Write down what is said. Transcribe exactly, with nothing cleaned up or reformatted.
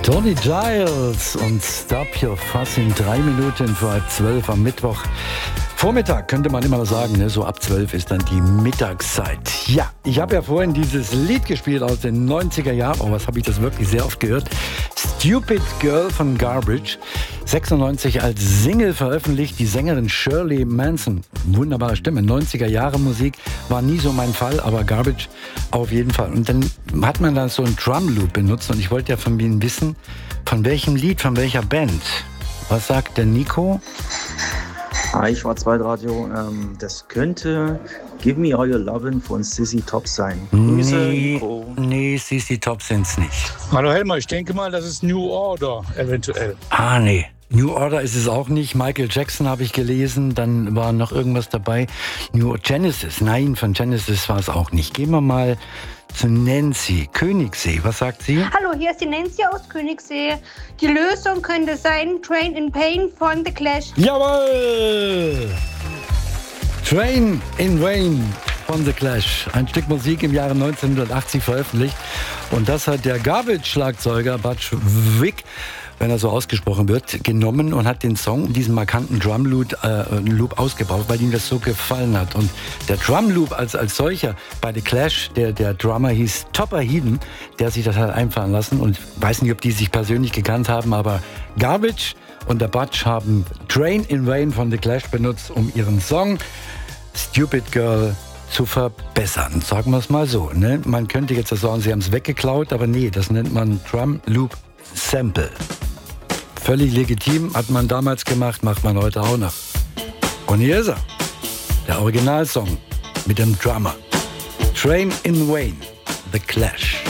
Tony Giles und Stop Your Fussing, drei Minuten vor zwölf am Mittwoch. Vormittag könnte man immer sagen, ne? So ab zwölf ist dann die Mittagszeit. Ja, ich habe ja vorhin dieses Lied gespielt aus den neunziger Jahren. Oh, was habe ich das wirklich sehr oft gehört. Stupid Girl von Garbage. sechsundneunzig als Single veröffentlicht. Die Sängerin Shirley Manson. Wunderbare Stimme. neunziger Jahre Musik war nie so mein Fall, aber Garbage auf jeden Fall. Und dann hat man da so einen Drum Loop benutzt und ich wollte ja von Ihnen wissen, von welchem Lied, von welcher Band. Was sagt der Nico? Hi, Schwarzwaldradio. Ähm, das könnte Give Me All Your Lovin' von Sissy Top sein. Grüße, Nee, Nico. nee, Sissy Top sind's nicht. Hallo Helmer, ich denke mal, das ist New Order eventuell. Ah, nee. New Order ist es auch nicht. Michael Jackson habe ich gelesen. Dann war noch irgendwas dabei. New Genesis. Nein, von Genesis war es auch nicht. Gehen wir mal zu Nancy. Königssee. Was sagt sie? Hallo, hier ist die Nancy aus Königssee. Die Lösung könnte sein Train in Pain von The Clash. Jawohl! Train in Vain von The Clash. Ein Stück Musik im Jahre neunzehnhundertachtzig veröffentlicht. Und das hat der Garbage-Schlagzeuger Butch Vig, wenn er so ausgesprochen wird, genommen und hat den Song, diesen markanten Drum-Loop äh, Loop ausgebaut, weil ihm das so gefallen hat. Und der Drum-Loop als, als solcher bei The Clash, der, der Drummer hieß Topper Headon, der sich das hat einfallen lassen. Und ich weiß nicht, ob die sich persönlich gekannt haben, aber Garbage und der Butch haben Train in Vain von The Clash benutzt, um ihren Song Stupid Girl zu verbessern. Sagen wir es mal so. Ne? Man könnte jetzt sagen, sie haben es weggeklaut, aber nee, das nennt man Drum Loop Sample. Völlig legitim, hat man damals gemacht, macht man heute auch noch. Und hier ist er, der Originalsong mit dem Drummer. Train in Vain, The Clash.